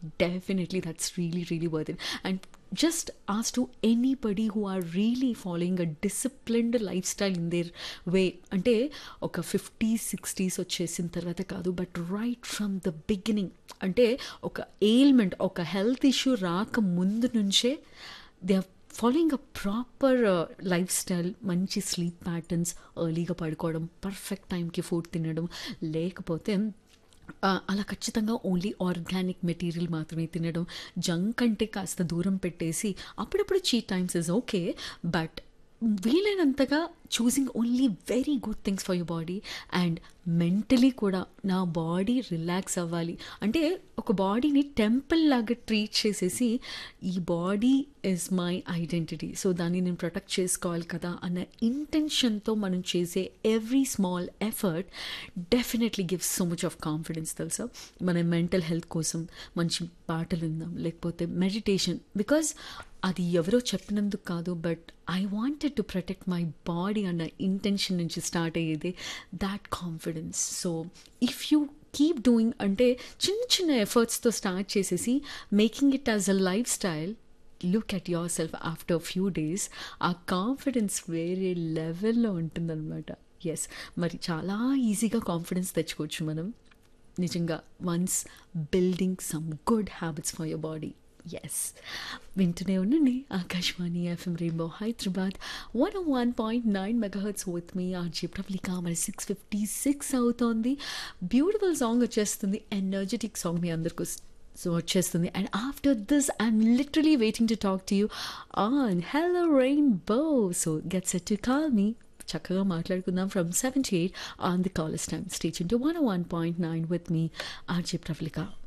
definitely that's really, really worth it. And just ask to anybody who are really following a disciplined lifestyle in their way, అంటే ఒక 50-60s వచ్చేసిన తర్వాత కాదు, but right from the beginning, అంటే ఒక ailment, ఒక health issue రాక ముందు నుంచే they are following a proper life style, మంచి స్లీప్ ప్యాటర్న్స్, ఎర్లీగా పడుకోవడం, పర్ఫెక్ట్ టైంకి ఫుడ్ తినడం, లేకపోతే అలా ఖచ్చితంగా ఓన్లీ ఆర్గానిక్ మెటీరియల్ మాత్రమే తినడం, జంక్ అంటే కాస్త దూరం పెట్టేసి అప్పుడప్పుడు cheat times is okay, but వీలైనంతగా choosing only very good things for your body. And mentally కూడా నా బాడీ రిలాక్స్ అవ్వాలి అంటే, ఒక బాడీని టెంపుల్ లాగా ట్రీట్ చేసేసి ఈ body is my identity, so దాన్ని నేను ప్రొటెక్ట్ చేసుకోవాలి కదా అన్న ఇంటెన్షన్తో మనం చేసే every small effort definitely gives so much of confidence. తెలుసా, మన మెంటల్ హెల్త్ కోసం మంచి పాటలు విందాం, లేకపోతే మెడిటేషన్, బికాజ్ అది ఎవరో చెప్పినందుకు కాదు, but I wanted to protect my body అన్న ఇంటెన్షన్ నుంచి స్టార్ట్ అయ్యేది that confidence. So if you keep doing, అంటే చిన్న చిన్న ఎఫర్ట్స్తో స్టార్ట్ చేసేసి making it as a life style, look at your self after few days, ఆ కాన్ఫిడెన్స్ వేరే లెవెల్లో ఉంటుందన్నమాట. ఎస్, మరి చాలా ఈజీగా కాన్ఫిడెన్స్ తెచ్చుకోవచ్చు మనం నిజంగా, once building some good habits for your body. Yes, వింటూనే ఉండండి Akashvani FM rainbow Hyderabad 101.9 megahertz with me RJ Pravalika. మరి 6:56 అవుతోంది. బ్యూటిఫుల్ సాంగ్ వచ్చేస్తుంది, ఎనర్జెటిక్ సాంగ్ మీ అందరికీ సో వచ్చేస్తుంది. And after this I'm literally waiting to talk to you on hello rainbow. So get set to call me. చక్కగా మాట్లాడుకుందాం from 7 to 8 on the callers time. Stay tuned to 101.9 with me RJ Pravalika.